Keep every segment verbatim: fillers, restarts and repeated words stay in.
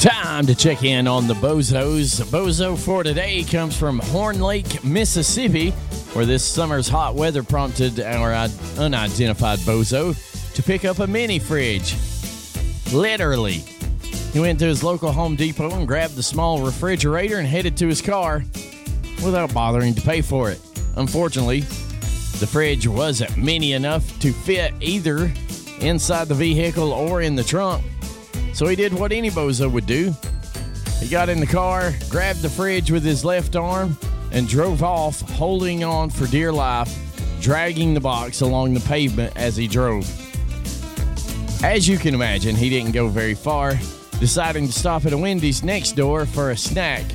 Time to check in on the bozos. Bozo for today comes from Horn Lake, Mississippi, where this summer's hot weather prompted our unidentified bozo to pick up a mini fridge. Literally. He went to his local Home Depot and grabbed the small refrigerator and headed to his car without bothering to pay for it. Unfortunately, the fridge wasn't mini enough to fit either inside the vehicle or in the trunk. So he did what any bozo would do. He got in the car, grabbed the fridge with his left arm, and drove off, holding on for dear life, dragging the box along the pavement as he drove. As you can imagine, he didn't go very far, deciding to stop at a Wendy's next door for a snack.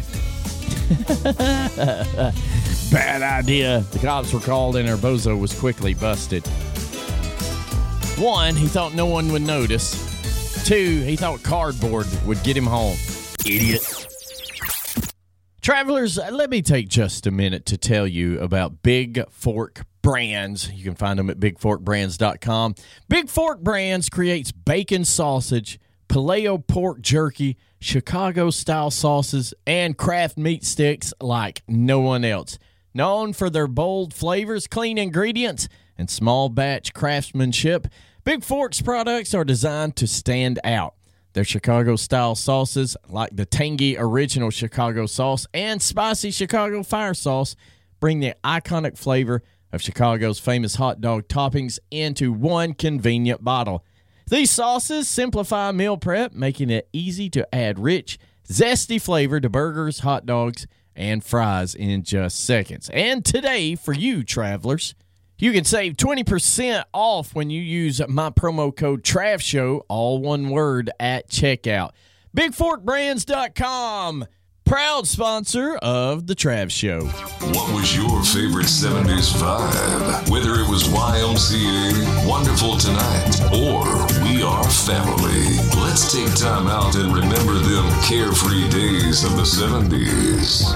Bad idea. The cops were called and our bozo was quickly busted. One, he thought no one would notice. Two, he thought cardboard would get him home. Idiot. Travelers, let me take just a minute to tell you about Big Fork Brands. You can find them at big fork brands dot com. Big Fork Brands creates bacon sausage, paleo pork jerky, Chicago-style sauces, and craft meat sticks like no one else. Known for their bold flavors, clean ingredients, and small batch craftsmanship, Big Fork's products are designed to stand out. Their Chicago-style sauces, like the tangy original Chicago sauce and spicy Chicago fire sauce, bring the iconic flavor of Chicago's famous hot dog toppings into one convenient bottle. These sauces simplify meal prep, making it easy to add rich, zesty flavor to burgers, hot dogs, and fries in just seconds. And today, for you travelers, you can save twenty percent off when you use my promo code TRAVSHOW, all one word, at checkout. big fork brands dot com, proud sponsor of The Trav Show. What was your favorite seventies vibe? Whether it was Y M C A, Wonderful Tonight, or We Are Family. Let's take time out and remember them carefree days of the seventies.